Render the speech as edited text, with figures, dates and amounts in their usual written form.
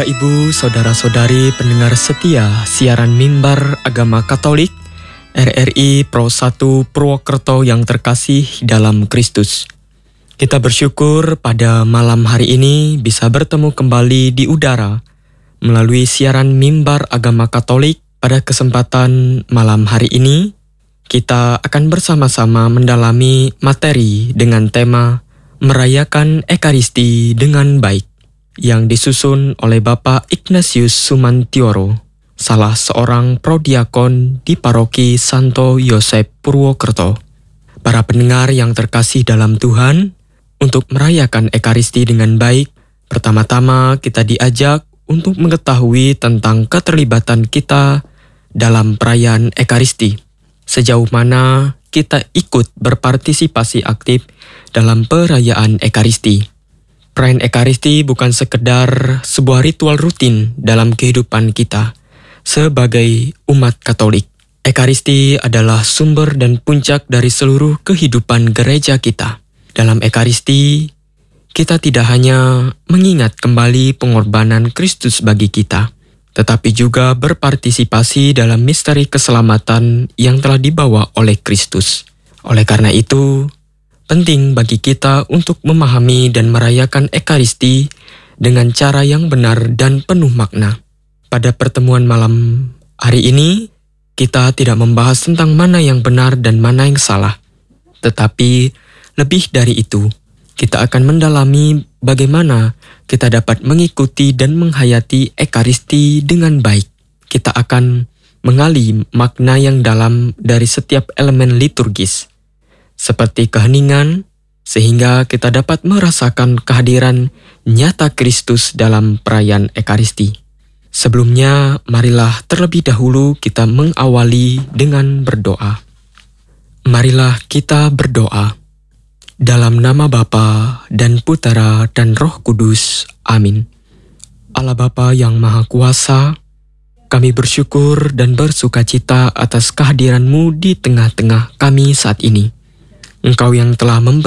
Bapak Ibu, Saudara-saudari pendengar setia siaran Mimbar Agama Katolik RRI Pro 1 Purwokerto yang terkasih dalam Kristus. Kita bersyukur pada malam hari ini bisa bertemu kembali di udara melalui siaran Mimbar Agama Katolik. Pada kesempatan malam hari ini, kita akan bersama-sama mendalami materi dengan tema Merayakan Ekaristi dengan Baik, yang disusun oleh Bapak Ignatius Sumantioro, salah seorang prodiakon di Paroki Santo Yosep Purwokerto. Para pendengar yang terkasih dalam Tuhan, untuk merayakan Ekaristi dengan baik, pertama-tama kita diajak untuk mengetahui tentang keterlibatan kita dalam perayaan Ekaristi. Sejauh mana kita ikut berpartisipasi aktif dalam perayaan Ekaristi. Perayaan Ekaristi bukan sekedar sebuah ritual rutin dalam kehidupan kita sebagai umat Katolik. Ekaristi adalah sumber dan puncak dari seluruh kehidupan gereja kita. Dalam Ekaristi, kita tidak hanya mengingat kembali pengorbanan Kristus bagi kita, tetapi juga berpartisipasi dalam misteri keselamatan yang telah dibawa oleh Kristus. Oleh karena itu, penting bagi kita untuk memahami dan merayakan Ekaristi dengan cara yang benar dan penuh makna. Pada pertemuan malam hari ini, kita tidak membahas tentang mana yang benar dan mana yang salah. Tetapi lebih dari itu, kita akan mendalami bagaimana kita dapat mengikuti dan menghayati Ekaristi dengan baik. Kita akan mengali makna yang dalam dari setiap elemen liturgis, seperti keheningan, sehingga kita dapat merasakan kehadiran nyata Kristus dalam perayaan Ekaristi. Sebelumnya, marilah terlebih dahulu kita mengawali dengan berdoa. Marilah kita berdoa. Dalam nama Bapa dan Putera dan Roh Kudus. Amin. Allah Bapa yang Maha Kuasa, kami bersyukur dan bersukacita atas kehadiran-Mu di tengah-tengah kami saat ini. Engkau yang telah memberi